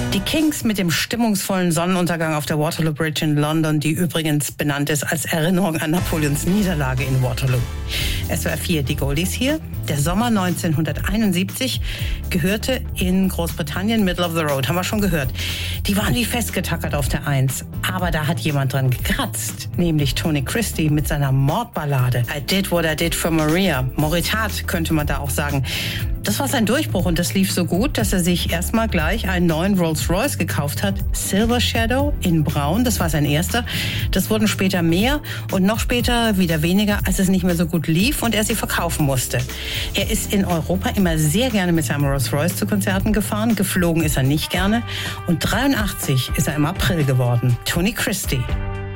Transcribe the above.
Die Kings mit dem stimmungsvollen Sonnenuntergang auf der Waterloo Bridge in London, die übrigens benannt ist als Erinnerung an Napoleons Niederlage in Waterloo. SWR 4, die Goldies hier. Der Sommer 1971 gehörte in Großbritannien Middle of the Road, haben wir schon gehört. Die waren wie festgetackert auf der 1. Aber da hat jemand dran gekratzt, nämlich Tony Christie mit seiner Mordballade I Did What I Did for Maria. Moritat könnte man da auch sagen. Das war sein Durchbruch und das lief so gut, dass er sich erstmal gleich einen neuen Rolls-Royce gekauft hat. Silver Shadow in Braun, das war sein erster. Das wurden später mehr und noch später wieder weniger, als es nicht mehr so gut lief und er sie verkaufen musste. Er ist in Europa immer sehr gerne mit seinem Rolls-Royce zu Konzerten gefahren. Geflogen ist er nicht gerne. Und 83 ist er im April geworden. Tony Christie.